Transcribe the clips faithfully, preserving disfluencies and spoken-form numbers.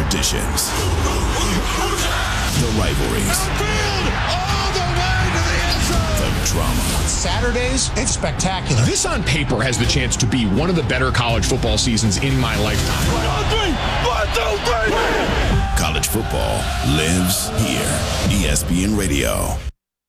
traditions, the rivalries, all the way to the end zone. the drama. Saturdays, it's spectacular. This on paper has the chance to be one of the better college football seasons in my lifetime. One, two, three. One, two, three. College football lives here. E S P N Radio.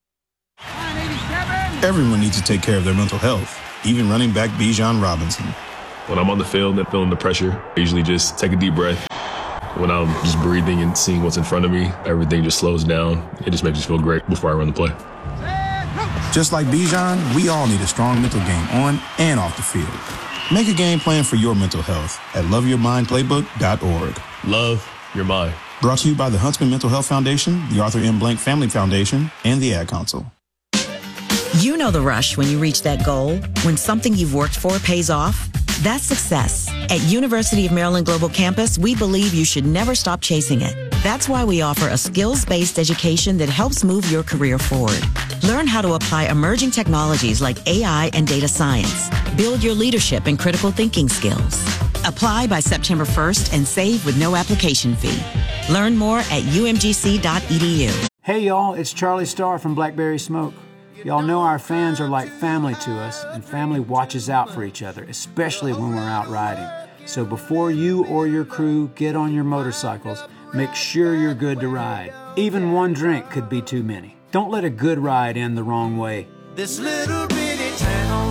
Everyone needs to take care of their mental health, even running back Bijan Robinson. When I'm on the field and feeling the pressure, I usually just take a deep breath. When I'm just breathing and seeing what's in front of me, everything just slows down. It just makes me feel great before I run the play. Just like Bijan, we all need a strong mental game on and off the field. Make a game plan for your mental health at love your mind playbook dot org. Love your mind. Brought to you by the Huntsman Mental Health Foundation, the Arthur M. Blank Family Foundation, and the Ad Council. You know the rush when you reach that goal, when something you've worked for pays off. That's success. At University of Maryland Global Campus, we believe you should never stop chasing it. That's why we offer a skills-based education that helps move your career forward. Learn how to apply emerging technologies like A I and data science. Build your leadership and critical thinking skills. Apply by September first and save with no application fee. Learn more at u m g c dot e d u. Hey y'all, it's Charlie Starr from Blackberry Smoke. Y'all know our fans are like family to us, and family watches out for each other, especially when we're out riding. So before you or your crew get on your motorcycles, make sure you're good to ride. Even one drink could be too many. Don't let a good ride end the wrong way. This little bitty town,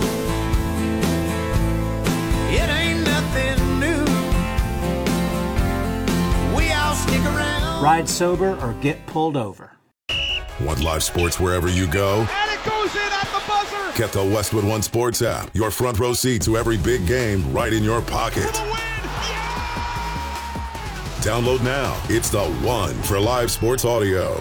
it ain't nothing new. We all stick around. Ride sober or get pulled over. Want live sports wherever you go? And it goes in at the buzzer. Get the Westwood One Sports app. Your front row seat to every big game right in your pocket. Yeah! Download now. It's the one for live sports audio.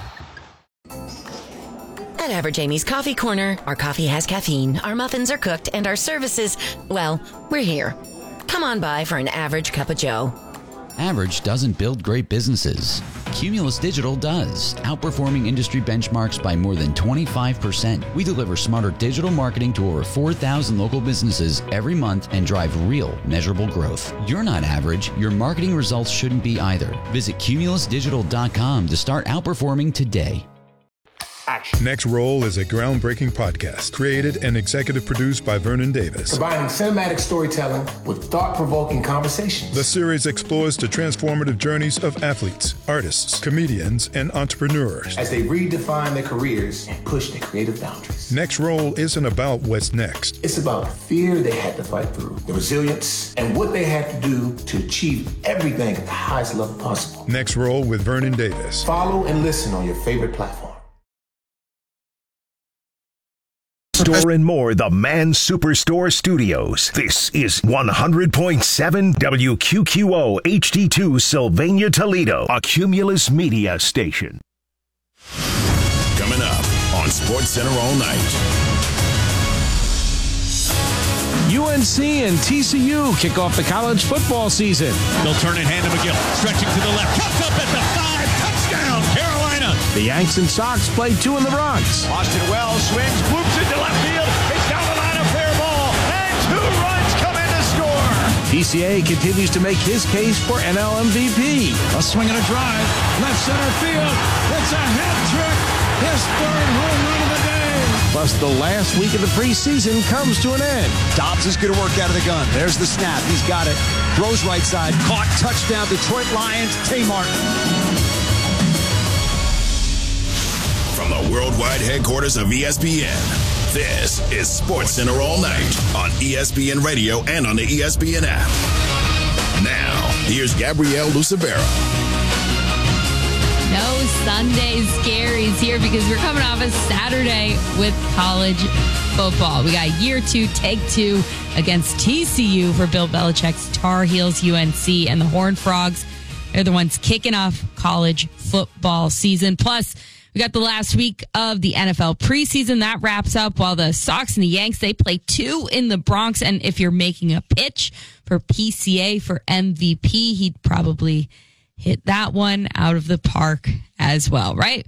At Average Amy's Coffee Corner, our coffee has caffeine, our muffins are cooked, and our services, well, we're here. Come on by for an average cup of joe. Average doesn't build great businesses. Cumulus Digital does, outperforming industry benchmarks by more than twenty-five percent. We deliver smarter digital marketing to over four thousand local businesses every month and drive real, measurable growth. You're not average. Your marketing results shouldn't be either. Visit cumulus digital dot com to start outperforming today. Action. Next Roll is a groundbreaking podcast created and executive produced by Vernon Davis. Combining cinematic storytelling with thought-provoking conversations. The series explores the transformative journeys of athletes, artists, comedians, and entrepreneurs as they redefine their careers and push their creative boundaries. Next Roll isn't about what's next. It's about the fear they had to fight through, the resilience, and what they had to do to achieve everything at the highest level possible. Next Roll with Vernon Davis. Follow and listen on your favorite platform. Store and More, the Man Superstore Studios. This is one hundred point seven W Q Q O H D two Sylvania, Toledo, a Cumulus Media station. Coming up on SportsCenter all night. U N C and T C U kick off the college football season. They'll turn it, hand to McGill, stretching to the left, cuts up at the five, touchdown, Carolina. The Yanks and Sox play two in the Bronx. Austin Wells swings, whoops into left field. It's down the line, a fair ball, and two runs come in to score. P C A continues to make his case for N L M V P. A swing and a drive, left center field. It's a hat trick. His third home run of the day. Plus, the last week of the preseason comes to an end. Dobbs is going to work out of the gun. There's the snap. He's got it. Throws right side. Caught. Touchdown. Detroit Lions. Tay Martin. From the worldwide headquarters of E S P N, this is SportsCenter all night on E S P N Radio and on the E S P N app. Now, here's Gabrielle Lucevera. No Sunday scaries here because we're coming off a Saturday with college football. We got year two, take two against T C U for Bill Belichick's Tar Heels, U N C, and the Horned Frogs. They're the ones kicking off college football season. Plus, we got the last week of the N F L preseason. That wraps up while the Sox and the Yanks, they play two in the Bronx. And if you're making a pitch for P C A for M V P, he'd probably hit that one out of the park as well, right?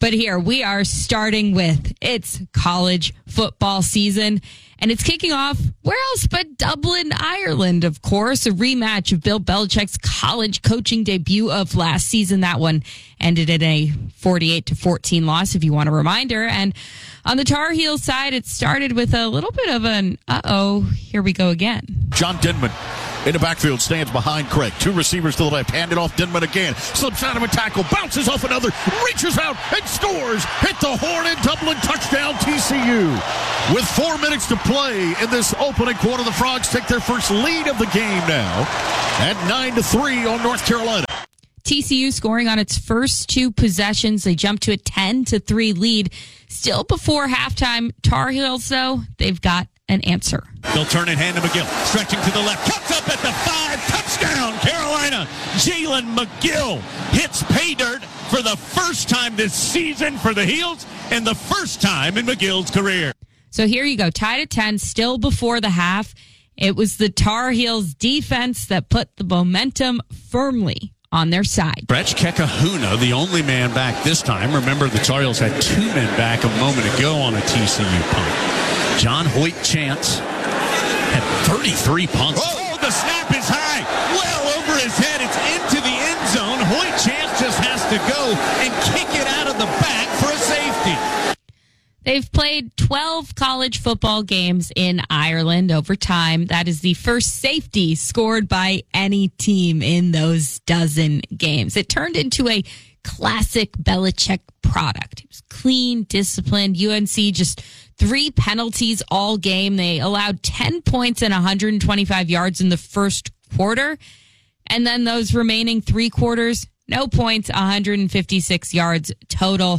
But here we are starting with it's college football season, and it's kicking off where else but Dublin, Ireland, of course. A rematch of Bill Belichick's college coaching debut of last season. That one ended in a forty-eight to fourteen loss, if you want a reminder. And on the Tar Heels side, it started with a little bit of an uh-oh, here we go again. John Denman in the backfield, stands behind Craig. Two receivers to the left, handed off Denman again. Slips out of a tackle, bounces off another, reaches out and scores. Hit the horn in Dublin, touchdown T C U. With four minutes to play in this opening quarter, the Frogs take their first lead of the game now at nine to three on North Carolina. T C U scoring on its first two possessions. They jump to a ten to three lead. Still before halftime. Tar Heels, though, they've got an answer. They'll turn and hand to McGill. Stretching to the left. Cuts up at the five. Touchdown, Carolina. Jalen McGill hits pay dirt for the first time this season for the Heels and the first time in McGill's career. So here you go. Tied at ten, still before the half. It was the Tar Heels defense that put the momentum firmly on their side. Brech Kekahuna, the only man back this time. Remember, the Tar Heels had two men back a moment ago on a T C U punt. John Hoyt Chance had thirty-three punts. Oh, the snap is high. Well over his head. It's into the end zone. Hoyt Chance just has to go and kick it out of the back for a safety. They've played twelve college football games in Ireland over time. That is the first safety scored by any team in those dozen games. It turned into a classic Belichick product. It was clean, disciplined. U N C just three penalties all game. They allowed ten points and one hundred twenty-five yards in the first quarter. And then those remaining three quarters, no points, one hundred fifty-six yards total.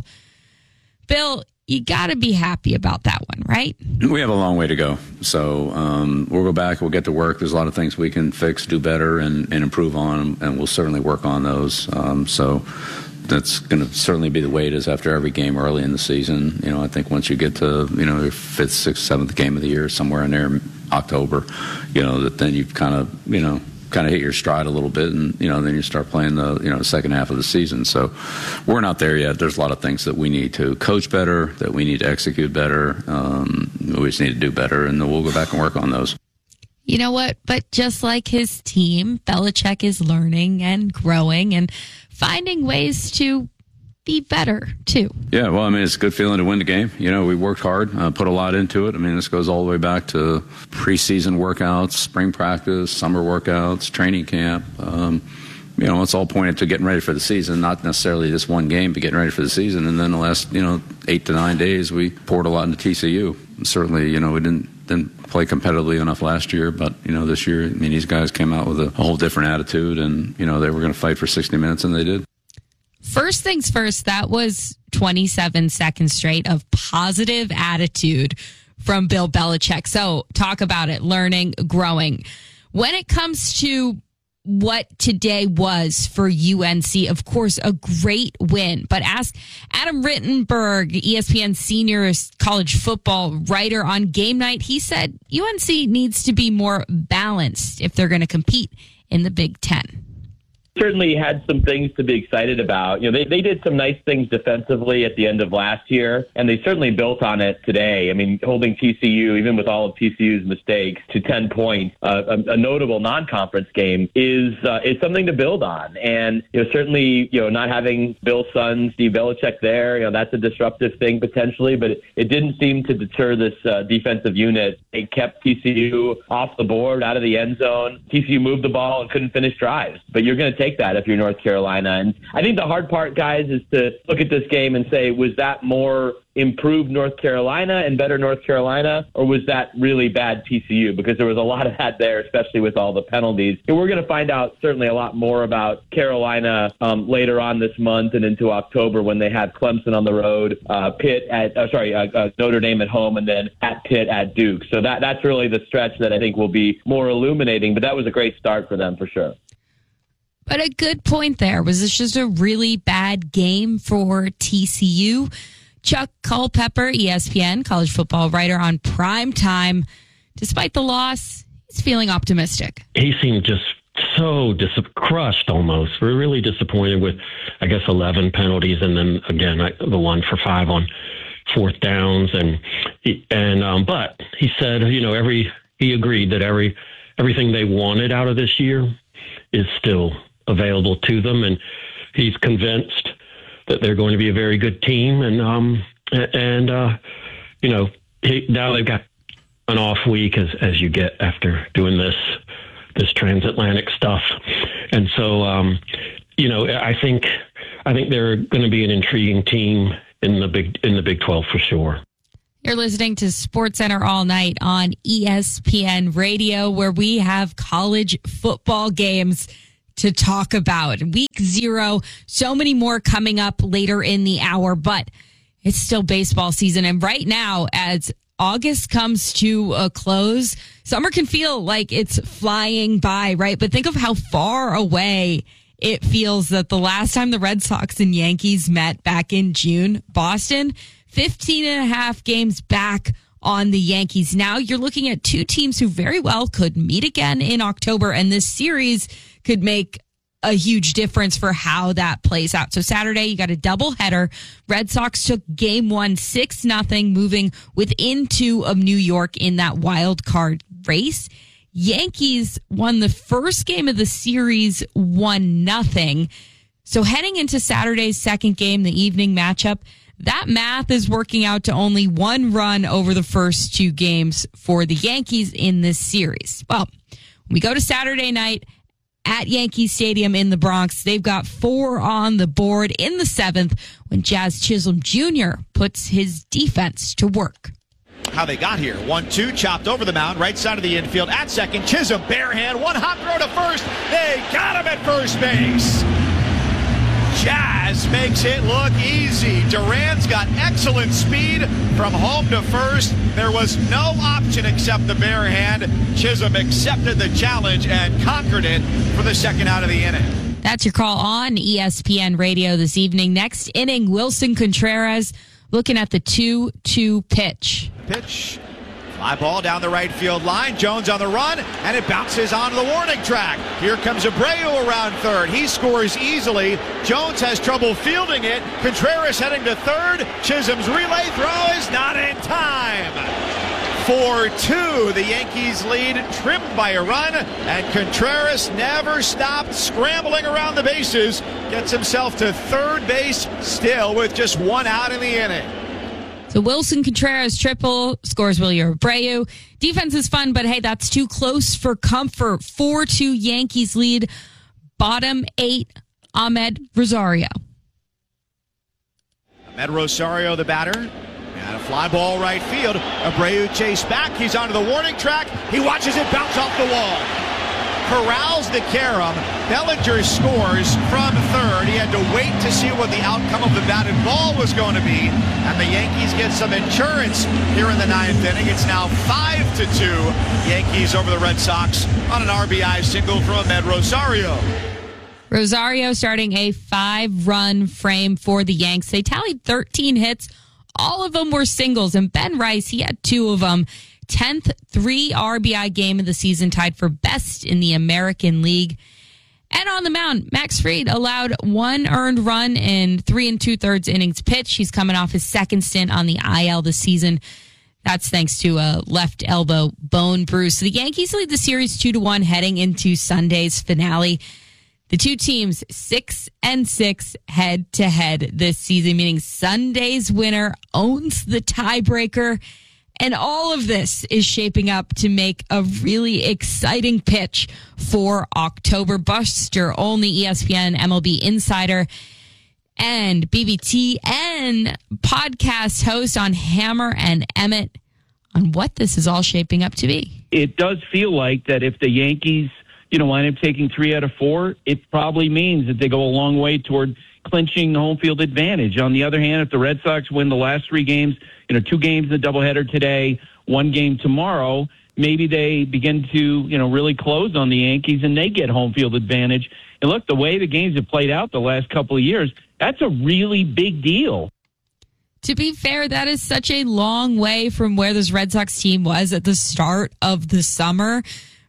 Bill, you got to be happy about that one, right? We have a long way to go. So um, we'll go back. We'll get to work. There's a lot of things we can fix, do better, and, and improve on, and we'll certainly work on those. Um, so that's going to certainly be the way it is after every game early in the season. You know, I think once you get to, you know, your fifth, sixth, seventh game of the year, somewhere in there, October, you know, that then you've kind of, you know, kind of hit your stride a little bit, and you know then you start playing the you know the second half of the season. So we're not there yet. There's a lot of things that we need to coach better, that we need to execute better. Um, we just need to do better, and then we'll go back and work on those. You know what? But just like his team, Belichick is learning and growing and finding ways to be better too. Yeah, well, I mean, it's a good feeling to win the game. You know, we worked hard, uh, put a lot into it. I mean, this goes all the way back to preseason workouts, spring practice, summer workouts, training camp. Um, you know, it's all pointed to getting ready for the season, not necessarily this one game, but getting ready for the season. And then the last, you know, eight to nine days, we poured a lot into T C U. And certainly, you know, we didn't didn't play competitively enough last year, but you know, this year, I mean, these guys came out with a whole different attitude, and you know, they were going to fight for sixty minutes, and they did. First things first, that was twenty-seven seconds straight of positive attitude from Bill Belichick. So talk about it, learning, growing. When it comes to what today was for U N C, of course, a great win. But ask Adam Rittenberg, E S P N senior college football writer on game night. He said U N C needs to be more balanced if they're going to compete in the Big Ten. Certainly had some things to be excited about. You know, they, they did some nice things defensively at the end of last year, and they certainly built on it today. I mean, holding T C U, even with all of T C U's mistakes, to ten points, uh, a, a notable non-conference game is uh, is something to build on. And you know, certainly, you know, not having Bill's son, Steve Belichick, there, you know, that's a disruptive thing potentially. But it, it didn't seem to deter this uh, defensive unit. They kept T C U off the board, out of the end zone. T C U moved the ball and couldn't finish drives. But you're going to take that if you're North Carolina. And I think the hard part, guys, is to look at this game and say, was that more improved North Carolina and better North Carolina, or was that really bad T C U? Because there was a lot of that there, especially with all the penalties. And we're going to find out certainly a lot more about Carolina um, later on this month and into October when they have Clemson on the road, uh, Pitt at, uh, sorry, uh, uh, Notre Dame at home, and then at Pitt at Duke. So that that's really the stretch that I think will be more illuminating. But that was a great start for them for sure. But a good point there. Was this just a really bad game for T C U? Chuck Culpepper, E S P N college football writer on Prime Time. Despite the loss, he's feeling optimistic. He seemed just so dis- crushed almost. We're really disappointed with, I guess, eleven penalties, and then again I, the one for five on fourth downs, and he, and um, but he said, you know, every he agreed that every everything they wanted out of this year is still available to them, and he's convinced that they're going to be a very good team, and um and uh, you know he, now they've got an off week as as you get after doing this this transatlantic stuff, and so um, you know I think I think they're going to be an intriguing team in the big in the Big twelve for sure. You're listening to SportsCenter All Night on E S P N Radio, where we have college football games to talk about. Week zero, so many more coming up later in the hour, but it's still baseball season. And right now, as August comes to a close, summer can feel like it's flying by, right? But think of how far away it feels that the last time the Red Sox and Yankees met back in June, Boston, fifteen and a half games back on the Yankees. Now you're looking at two teams who very well could meet again in October, and this series could make a huge difference for how that plays out. So Saturday, you got a doubleheader. Red Sox took game one, six nothing, moving within two of New York in that wild card race. Yankees won the first game of the series, one nothing. So heading into Saturday's second game, the evening matchup, that math is working out to only one run over the first two games for the Yankees in this series. Well, when we go to Saturday night at Yankee Stadium in the Bronx, they've got four on the board in the seventh when Jazz Chisholm Junior puts his defense to work. How they got here. one two, chopped over the mound, right side of the infield. At second, Chisholm, bare hand, one hop throw to first. They got him at first base. Jazz makes it look easy. Duran's got excellent speed from home to first. There was no option except the bare hand. Chisholm accepted the challenge and conquered it for the second out of the inning. That's your call on E S P N Radio this evening. Next inning, Wilson Contreras looking at the two two pitch. Pitch. Fly ball down the right field line. Jones on the run, and it bounces onto the warning track. Here comes Abreu around third. He scores easily. Jones has trouble fielding it. Contreras heading to third. Chisholm's relay throw is not in time. four two, the Yankees lead, trimmed by a run, and Contreras never stopped scrambling around the bases. Gets himself to third base, still with just one out in the inning. So Wilson Contreras triple, scores Wilyer Abreu. Defense is fun, but hey, that's too close for comfort. four two Yankees lead. Bottom eight, Ahmed Rosario. Ahmed Rosario, the batter. And a fly ball right field. Abreu chased back. He's onto the warning track. He watches it bounce off the wall. Corrals the carom. Bellinger scores from third. He had to wait to see what the outcome of the batted ball was going to be. And the Yankees get some insurance here in the ninth inning. It's now five to two. Yankees over the Red Sox on an R B I single from Ahmed Rosario. Rosario starting a five-run frame for the Yanks. They tallied thirteen hits. All of them were singles. And Ben Rice, he had two of them. tenth three R B I game of the season, tied for best in the American League. And on the mound, Max Fried allowed one earned run in three and two-thirds innings pitched. He's coming off his second stint on the I L this season. That's thanks to a left elbow bone bruise. So the Yankees lead the series two to one heading into Sunday's finale. The two teams six and six head to head this season, meaning Sunday's winner owns the tiebreaker. And all of this is shaping up to make a really exciting pitch for October. Buster Olney, E S P N M L B insider and B B T N podcast host on Hammer and Emmett, on what this is all shaping up to be. It does feel like that if the Yankees, you know, wind up taking three out of four, it probably means that they go a long way toward clinching the home field advantage. On the other hand, if the Red Sox win the last three games, you know, two games in the doubleheader today, one game tomorrow, maybe they begin to, you know, really close on the Yankees and they get home field advantage. And look, the way the games have played out the last couple of years, that's a really big deal. To be fair, that is such a long way from where this Red Sox team was at the start of the summer.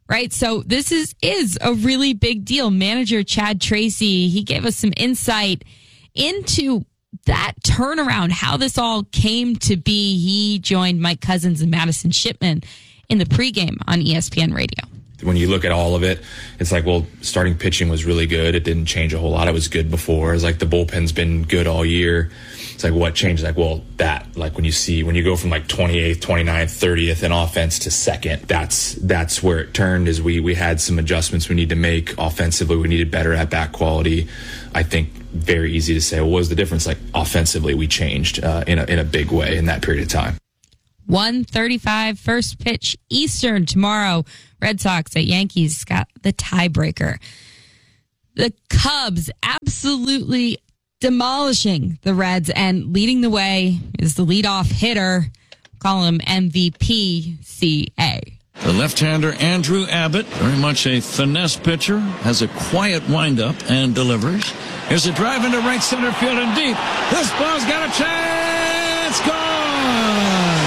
right? So this is, is a really big deal. Manager Chad Tracy, he gave us some insight into that turnaround, how this all came to be. He joined Mike Cousins and Madison Shipman in the pregame on E S P N Radio. When you look at all of it, it's like, well, starting pitching was really good. It didn't change a whole lot. It was good before. It's like the bullpen's been good all year. It's like, what changed? Like, well, that, like when you see, when you go from like twenty-eighth, twenty-ninth, thirtieth in offense to second, that's, that's where it turned. Is we, we had some adjustments we need to make offensively. We needed better at bat quality. I think very easy to say, well, what was the difference? Like offensively, we changed uh, in a, in a big way in that period of time. one thirty-five first pitch Eastern tomorrow. Red Sox at Yankees got the tiebreaker. The Cubs absolutely demolishing the Reds, and leading the way is the leadoff hitter. Call him M V P C A. The left-hander Andrew Abbott, very much a finesse pitcher, has a quiet windup and delivers. Here's a drive into right center field and deep. This ball's got a chance. Gone.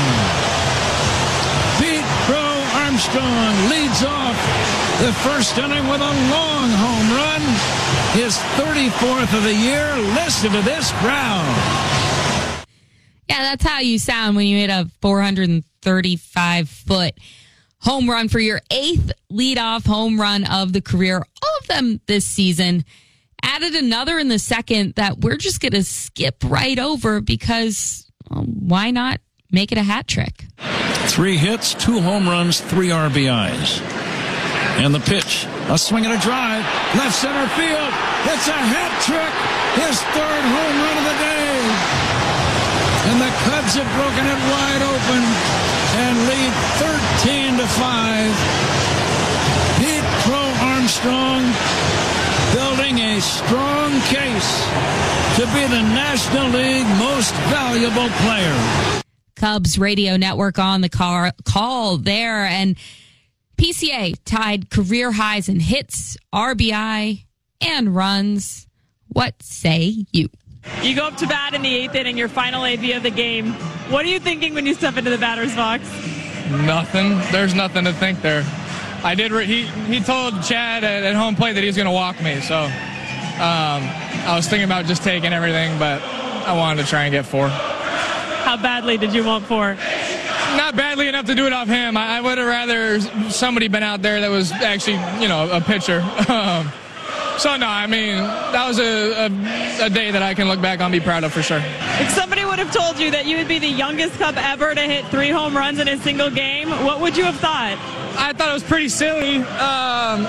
Pete Crow Armstrong leads off the first inning with a long home run. His thirty-fourth of the year. Listen to this crowd. Yeah, that's how you sound when you hit a four thirty-five foot home run for your eighth leadoff home run of the career. All of them this season. Added another in the second that we're just going to skip right over because, well, why not make it a hat trick? Three hits, two home runs, three R B Is. And the pitch, a swing and a drive, left center field. It's a hat trick. His third home run of the day. And the Cubs have broken it wide open and lead thirteen to five. Pete Crow Armstrong building a strong case to be the National League most valuable player. Cubs radio network on the car, call there, and P C A tied career highs in hits, R B I, and runs. What say you? You go up to bat in the eighth inning, your final A B of the game. What are you thinking when you step into the batter's box? Nothing. There's nothing to think there. I did. Re- he he told Chad at, at home plate that he was going to walk me, so um, I was thinking about just taking everything, but I wanted to try and get four. How badly did you want four? Not badly enough to do it off him. I, I would have rather somebody been out there that was actually, you know, a pitcher. Um, so no, I mean that was a, a a day that I can look back on, be proud of for sure. If somebody would have told you that you would be the youngest Cub ever to hit three home runs in a single game, what would you have thought? I thought it was pretty silly, um,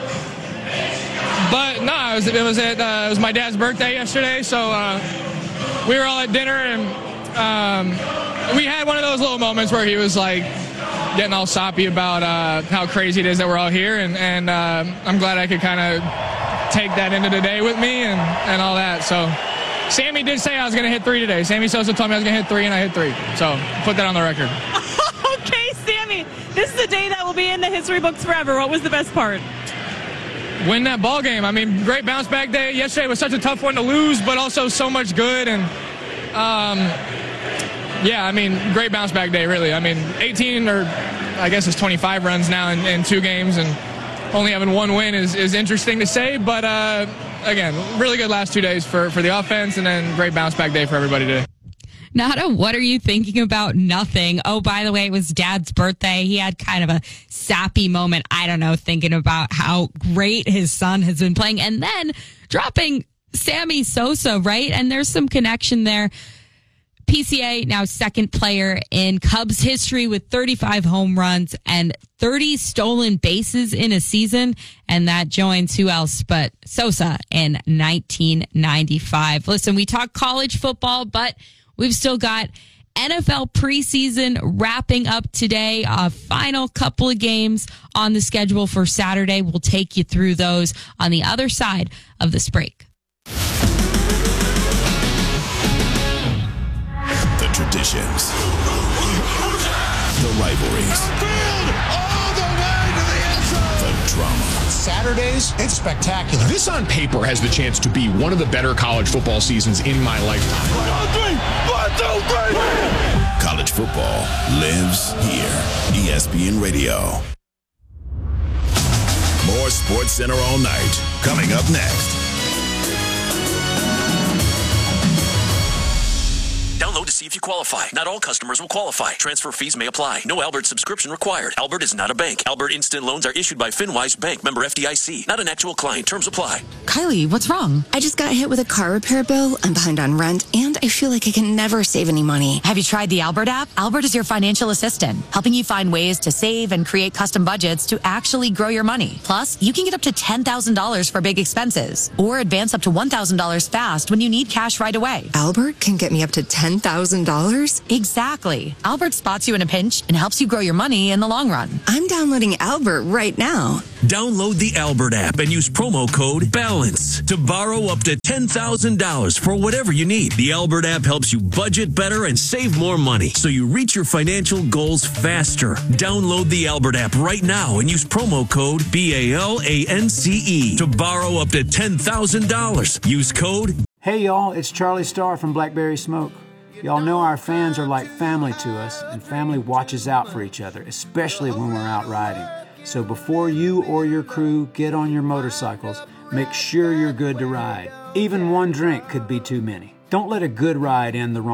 but no, it was it was, at, uh, it was my dad's birthday yesterday, so uh, we were all at dinner, and um, we had one of those little moments where he was like getting all soppy about uh, how crazy it is that we're all here, and, and uh, I'm glad I could kind of take that into the day with me and, and all that. So Sammy did say I was going to hit three today. Sammy Sosa told me I was going to hit three, and I hit three. So put that on the record. Okay, Sammy, this is a day that will be in the history books forever. What was the best part? Win that ball game. I mean, great bounce back day. Yesterday was such a tough one to lose, but also so much good. And um, yeah, I mean, great bounce back day, really. I mean, eighteen or I guess it's twenty-five runs now in, in two games, and only having one win is, is interesting to say. But uh, again, really good last two days for, for the offense, and then great bounce back day for everybody today. Not a what are you thinking about? Nothing. Oh, by the way, it was Dad's birthday. He had kind of a sappy moment. I don't know, thinking about how great his son has been playing, and then dropping Sammy Sosa, right? And there's some connection there. P C A now second player in Cubs history with thirty-five home runs and thirty stolen bases in a season. And that joins who else but Sosa in nineteen ninety-five. Listen, we talk college football, but we've still got N F L preseason wrapping up today. A final couple of games on the schedule for Saturday. We'll take you through those on the other side of this break. The traditions, the rivalries, the drama. Saturdays, it's spectacular. This on paper has the chance to be one of the better college football seasons in my lifetime. One, two, three. One, two, three. College football lives here. E S P N Radio. More Sports Center all night. Coming up next. Download to see if you qualify. Not all customers will qualify. Transfer fees may apply. No Albert subscription required. Albert is not a bank. Albert Instant Loans are issued by FinWise Bank, member F D I C. Not an actual client. Terms apply. Kylie, what's wrong? I just got hit with a car repair bill. I'm behind on rent, and I feel like I can never save any money. Have you tried the Albert app? Albert is your financial assistant, helping you find ways to save and create custom budgets to actually grow your money. Plus, you can get up to ten thousand dollars for big expenses, or advance up to one thousand dollars fast when you need cash right away. Albert can get me up to ten thousand dollars? Exactly. Albert spots you in a pinch and helps you grow your money in the long run. I'm downloading Albert right now. Download the Albert app and use promo code BALANCE to borrow up to ten thousand dollars for whatever you need. The Albert app helps you budget better and save more money so you reach your financial goals faster. Download the Albert app right now and use promo code B A L A N C E to borrow up to ten thousand dollars. Use code. Hey y'all, it's Charlie Starr from Blackberry Smoke. Y'all know our fans are like family to us, and family watches out for each other, especially when we're out riding. So before you or your crew get on your motorcycles, make sure you're good to ride. Even one drink could be too many. Don't let a good ride end the wrong